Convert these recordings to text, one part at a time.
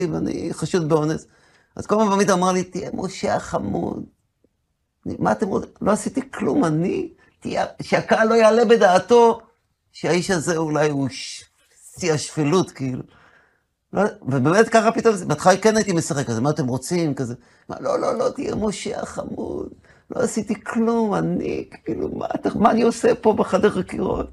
ואני חשוד באונס. אז כל פעם עמית אמר לי, תהיה משה החמוד. מה אתם רוצים? לא עשיתי כלום, שהקהל לא יעלה בדעתו, שהאיש הזה אולי הוא שיא השפלות, כאילו. לא, ובאמת ככה פתאום, בהתחלה כן הייתי משחק כזה, מה אתם רוצים? כזה, לא, תהיה משה החמוד. לא עשיתי כלום, כאילו, מה אני עושה פה בחדר חקירות?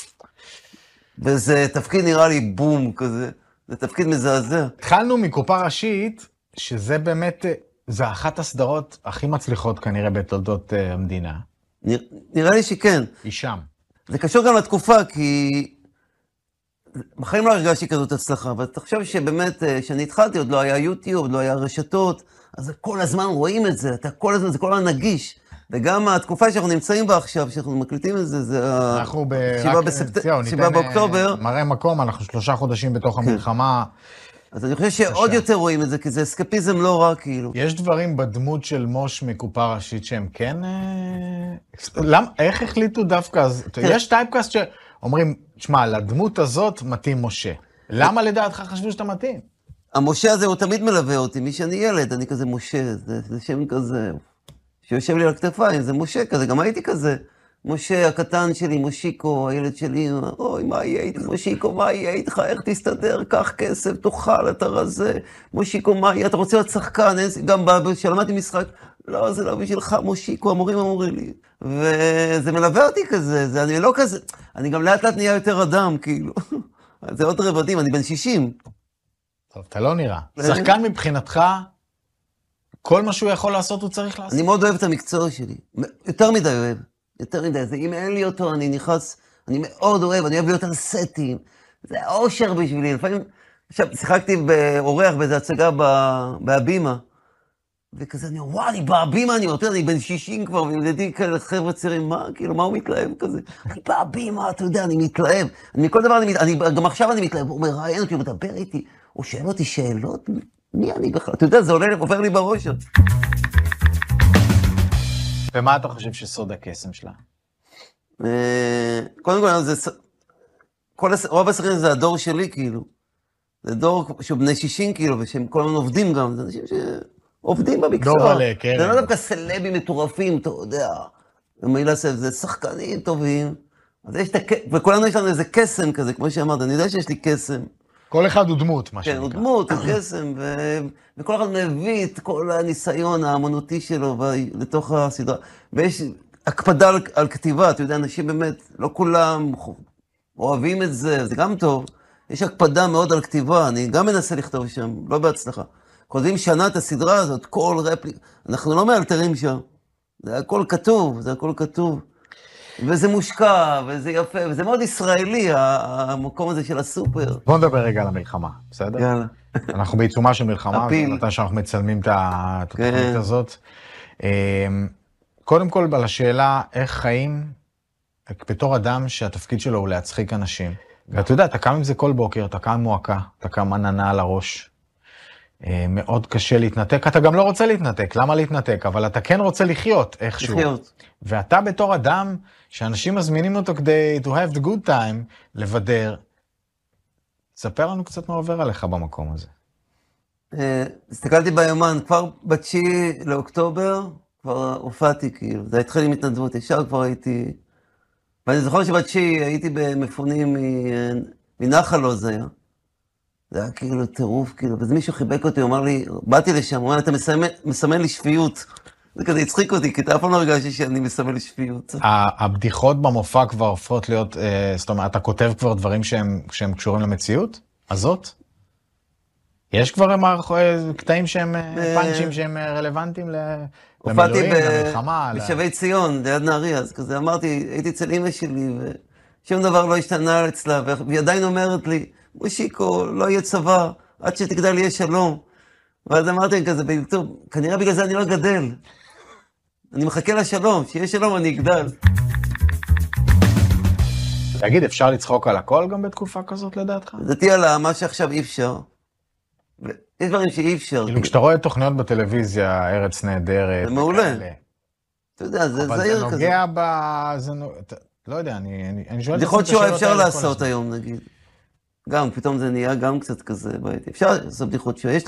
וזה תפקיד נראה לי בום כזה, זה תפקיד מזעזע. התחלנו מקופה ראשית, שזה באמת, זה אחת הסדרות הכי מצליחות כנראה בתולדות המדינה. נראה לי שכן. היא שם. זה קשור גם לתקופה, כי בחיים לא הרגשתי כזאת הצלחה, אבל אתה חושב שבאמת, כשאני התחלתי, עוד לא היה יוטיוב, עוד לא היה רשתות, אז כל הזמן רואים את זה, זה כל הזמן נגיש. וגם התקופה שאנחנו נמצאים בה עכשיו, שאנחנו מקליטים את זה, זה ה-7 באוקטובר. מראה מקום, אנחנו 3 חודשים בתוך המלחמה. אז אני חושב שעוד יותר רואים את זה, כי זה אסקפיזם לא רע, כאילו. יש דברים בדמות של מוש מקופה ראשית שהם כן... איך החליטו דווקא? יש טייפקאסט שאומרים, תשמע, לדמות הזאת מתאים משה. למה לדעתך חשבו שאתה מתאים? המשה הזה הוא תמיד מלווה אותי, מי שאני ילד, אני כזה משה, זה שם כזה, שיושב לי על הכתפיים, זה משה כזה, גם הייתי כזה. משה הקטן שלי, מושיקו, הילד שלי, אוי, מה יהיה איתך, מושיקו, מה יהיה איתך, איך תסתדר, קח כסף, תאכל, אתה רזה, מושיקו, מה יהיה, אתה רוצה להיות שחקן, גם כשלמדתי משחק, לא, זה לא בשבילך, מושיקו, המורים אמרו לי, וזה מלווה אותי כזה, אני לא כזה, אני גם לאט לאט נהיה יותר אדם, כאילו, זה עוד רבדים, אני בן 60. טוב, אתה לא נראה. שחקן מבחינתך, כל מה שהוא יכול לעשות, הוא צריך לעשות. אני מאוד אוהב את המקצוע שלי, יותר מדי אוהב. יותר מדי, אם אין לי אותו, אני נכנס, אני מאוד אוהב, אני אוהב להיות על סטים, זה אושר בשבילי, לפעמים, עכשיו, שיחקתי באורח באיזו הצגה בהבימה, וכזה, אני אומר, וואי, בהבימה אני יותר, אני בן 60 כבר, וידידי כאלה חבר'ה צעירים, מה, כאילו, מה הוא מתלהב כזה? אני בהבימה, אתה יודע, אני מתלהב, מכל דבר, גם עכשיו אני מתלהב, הוא מראיין אותי, הוא מדבר איתי, הוא שואל אותי שאלות, מי אני בכלל? אתה יודע, זה עובר לי בראש. ומה אתה חושב שסוד הקסם שלה? קודם כל, רוב השחקנים זה הדור שלי, כאילו. זה דור שהוא בני 60, כאילו, ושהם כל הזמן עובדים גם. זה אנשים שעובדים במקצוע. דור מלא, כן. זה לא דווקא סלבים מטורפים, אתה יודע. זה שחקנים טובים. וכולנו יש לנו איזה קסם כזה, כמו שאמרת, אני יודע שיש לי קסם. כל אחד הוא דמות, מה שנקרא. כן, הוא דמות, הוא קסם, וכל אחד מביא את כל הניסיון האמנותי שלו לתוך הסדרה. ויש הקפדה על כתיבה, אתה יודע, אנשים באמת, לא כולם אוהבים את זה, זה גם טוב. יש הקפדה מאוד על כתיבה, אני גם מנסה לכתוב שם, לא בהצלחה. כותבים שנה את הסדרה הזאת, כל רפליק, אנחנו לא מאלתרים שם. זה הכל כתוב, וזה מושקע, וזה יפה, וזה מאוד ישראלי, המקום הזה של הסופר. בוא נדבר רגע על המלחמה, בסדר? יאללה. אנחנו בעיצומה של מלחמה, הפיל. מתי שאנחנו מצלמים את התוכנית הזאת. קודם כל, על השאלה, איך חיים, בתור אדם שהתפקיד שלו הוא להצחיק אנשים. ואתה יודע, אתה קם עם זה כל בוקר, אתה קם מועקה, אתה קם עננה על הראש. מאוד קשה להתנתק, אתה גם לא רוצה להתנתק, למה להתנתק? אבל אתה כן רוצה לחיות איכשהו. לחיות. ואתה בתור אדם, שאנשים מזמינים אותו כדי to have the good time, לבדר, תספר לנו קצת מה עובר עליך במקום הזה. הסתכלתי ביומן, כבר ב9 לאוקטובר, כבר הופעתי כאילו, זה התחיל עם התנדבות, ישר כבר הייתי, ואני זוכר שב9 הייתי במפונים מנחל עוז היה. זה היה כאילו טירוף, כאילו, וזה מישהו חיבק אותי, הוא אמר לי, באתי לשם, הוא אמר, אתה מסמן לי שפיות. זה כזה הצחיק אותי, כי אתה אף פעם לא הרגשתי שאני מסמן לי שפיות. הבדיחות במופע כבר הופכות להיות, זאת אומרת, אתה כותב כבר דברים שהם קשורים למציאות? הזאת? יש כבר קטעים שהם פאנצ'ים שהם רלוונטיים למילואים, למלחמה? הופעתי בשבי ציון, ליד נהריה, אז כזה אמרתי, הייתי אצל אמא שלי, ושום דבר לא השתנה אצלה, והיא עדיין אומרת לי, מושיקו, לא יהיה צבא, עד שתגדל יהיה שלום. ואז אמרתי כזה, טוב, כנראה בגלל זה אני לא גדל. אני מחכה לשלום, שיהיה שלום אני אגדל. תגיד, אפשר לצחוק על הכל גם בתקופה כזאת לדעתך? לדעתי על מה שעכשיו אי אפשר. יש דברים שאי אפשר. כאילו, כשאתה רואה תוכניות בטלוויזיה, ארץ נהדרת, זה מעולה. אתה יודע, זה אבל זהיר זה כזה. נוגע ב... לא יודע, אני שואל... בדיחות שהוא אפשר לעשות היום, נגיד. גם, פתאום זה נהיה גם קצת כזה בעייתי. אפשר לעשות בדיחות שועל.